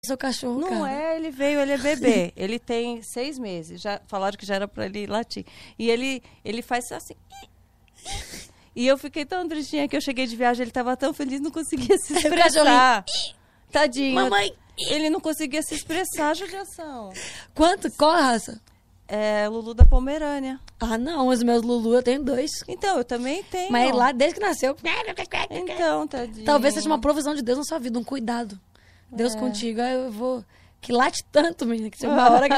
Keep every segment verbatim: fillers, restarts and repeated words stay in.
seu cachorro, Não cara. é, ele veio, ele é bebê. Ele tem seis meses. Já falaram que já era pra ele latir. E ele, ele faz assim. E eu fiquei tão tristinha que eu cheguei de viagem, ele tava tão feliz, não conseguia se expressar. Tadinho. Mamãe. Ele não conseguia se expressar, judiação. Quanto? Qual a raça? É Lulu da Pomerânia. Ah, não. Os meus Lulu eu tenho dois. Então, eu também tenho. Mas lá, desde que nasceu... Então, tadinho. Talvez seja uma provisão de Deus na sua vida, um cuidado. Deus É. contigo, aí eu vou... Que late tanto, menina, que chega uma hora que...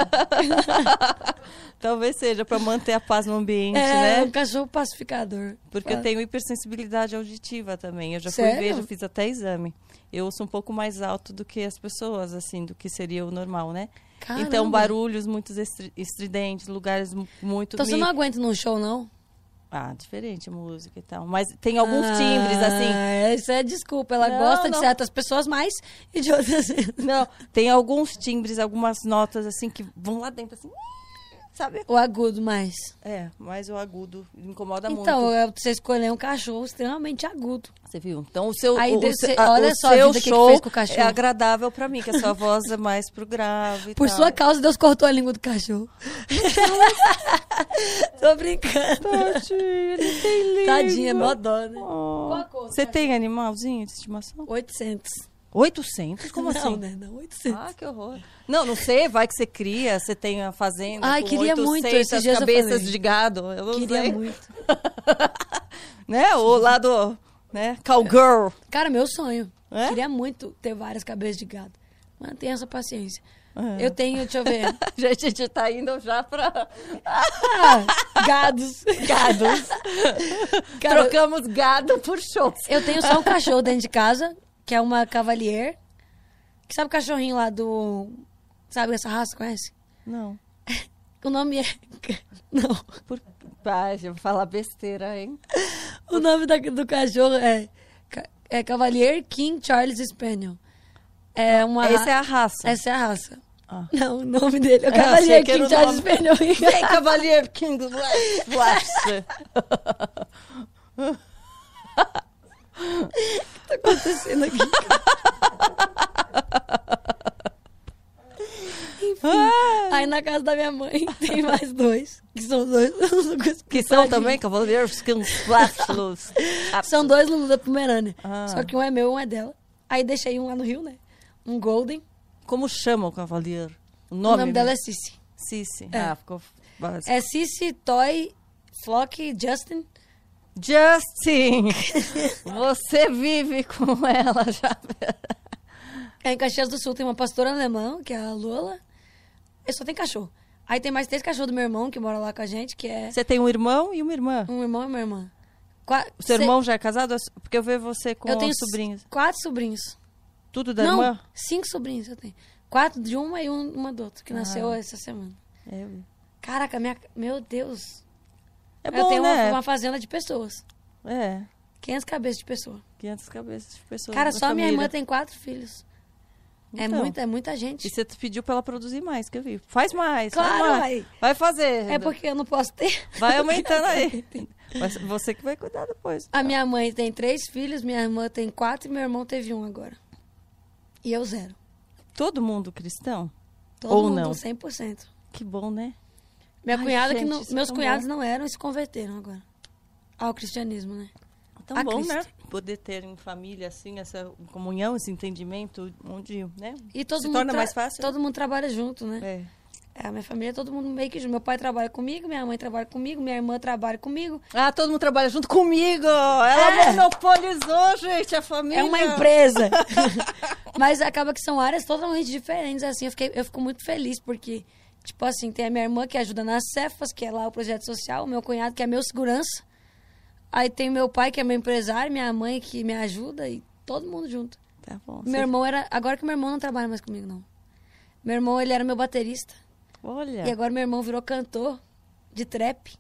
Talvez seja para manter a paz no ambiente, É, né? um cachorro pacificador. Porque eu tenho hipersensibilidade auditiva também. Eu já fui Sério? ver, já fiz até exame. Eu ouço um pouco mais alto do que as pessoas, assim, do que seria o normal, né? Caramba. Então, barulhos muito estri- estridentes, lugares mu- muito... Então você me- não aguenta num show, não? Ah, diferente a música e tal. Mas tem alguns timbres, assim... Ah, isso é desculpa. Ela Não, gosta de não. certas pessoas mais e de outras... Não, tem alguns timbres, algumas notas, assim, que vão lá dentro, assim... Sabe? O agudo mais. É, mas o agudo me incomoda Então, muito. é você escolher um cachorro extremamente agudo. Você viu? Então, o seu, Aí o, deve o, ser- a- olha o só a seu vida que que show fez com o cachorro. é agradável pra mim, que a sua voz é mais pro grave e Por tal. sua causa, Deus cortou a língua do cachorro. Tô brincando. Tadinho, ele tem língua. Tadinha, mó dó, né? Oh. Qual a cor do Você cachorro? tem animalzinho de estimação? oitocentos. oitocentos? Como não, assim? né? Não, oitocentos. Ah, que horror. Não, não sei, vai que você cria, você tem a fazenda Ai, com queria muito, oitocentas esses dias eu cabeças falei. de gado. Eu não Queria sei. muito. Né? O lado, né? Cowgirl. Cara, meu sonho. É? Queria muito ter várias cabeças de gado. Mas tenha essa paciência. É. Eu tenho, deixa eu ver. Gente, a gente tá indo já pra Ah, gados. gados. Cara, Trocamos gado por shows. eu tenho só um cachorro dentro de casa, que é uma Cavalier. Que sabe o cachorrinho lá do... Sabe essa raça, conhece? Não. O nome é... Não. Por... Pai, eu vou falar besteira, hein? O nome da- do cachorro é... Ca- É Cavalier King Charles Spaniel. É uma... ra- Essa é a raça. Essa é a raça. Ah. Não, o nome dele é Ah, Cavalier achei que era King o Charles nome. Spaniel. Vem, Cavalier King Flash. O que tá acontecendo aqui? Enfim. Aí na casa da minha mãe tem mais dois. Que são dois. Que são também Cavalier King Flash. São dois Lulu da Pomerânia. Ah. Só que um é meu e um é dela. Aí deixei um lá no Rio, né? Um Golden. Como chama o Cavalier? O O nome, nome dela é Cici. Cici. É. Ah, ficou básico. É Cici, Toy, Flock, Justin. Justin! Você vive com ela já. Aí em Caxias do Sul tem uma pastora alemã, que é a Lola. Eu só tenho cachorro. Aí tem mais três cachorros do meu irmão, que mora lá com a gente, que é Você tem um irmão e uma irmã. um irmão e uma irmã. Qua- O seu se- irmão já é casado? Porque eu vejo você com Eu tenho sobrinhos. quatro sobrinhos. Tudo da Não, irmã? cinco sobrinhos eu tenho. Quatro de uma e um- uma do outro, que nasceu Ah. essa semana. É, Caraca, minha, meu Deus. é eu bom, tenho né? uma, uma fazenda de pessoas. É, quinhentas cabeças de pessoa. quinhentas cabeças de pessoas. Cara, na só minha família. irmã tem quatro filhos. É, Então. muita, é muita gente. E você pediu pra ela produzir mais, que eu vi. Faz mais, faz Claro, mais. aí. Vai fazer. É porque eu não posso ter. Vai aumentando aí. Mas você que vai cuidar depois. A minha mãe tem três filhos, minha irmã tem quatro e meu irmão teve um agora. E eu zero. Todo mundo cristão? Todo Ou mundo não? cem por cento. Que bom, né? Minha Ai, cunhada, que gente, não- isso é meus tão cunhados bom. não eram e se converteram agora. Ao cristianismo, né? Tão A bom, Cristo. né? Poder ter em família, assim, essa comunhão, esse entendimento, onde, né? E todo Se mundo torna tra- mais fácil. Todo mundo trabalha junto, né? É. É, a minha família, todo mundo meio que junto. Meu pai trabalha comigo, minha mãe trabalha comigo, minha irmã trabalha comigo. Ah, todo mundo trabalha junto comigo! Ela É. monopolizou, gente, a família. É uma empresa. Mas acaba que são áreas totalmente diferentes, assim. Eu, fiquei, eu fico muito feliz, porque, tipo assim, tem a minha irmã que ajuda nas Cefas, que é lá o projeto social, o meu cunhado que é meu segurança. Aí tem meu pai, que é meu empresário, minha mãe que me ajuda e todo mundo junto. Tá bom. Meu irmão era... Agora que meu irmão não trabalha mais comigo, não. Meu irmão, ele era meu baterista. Olha. E agora meu irmão virou cantor de trap.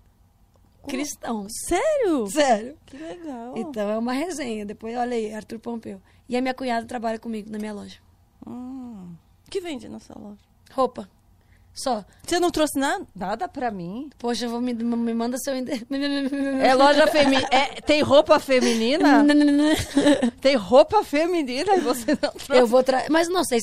Cristão. Sério? Sério. Que legal. Então é uma resenha. Depois, olha aí, Arthur Pompeu. E a minha cunhada trabalha comigo na minha loja. Hum. O que vende na sua loja? Roupa. Só. Você não trouxe nada, nada pra mim? Poxa, eu vou me, me manda seu endereço. É loja feminina. É, tem roupa feminina? Tem roupa feminina e você não trouxe? Eu vou trazer. Mas não sei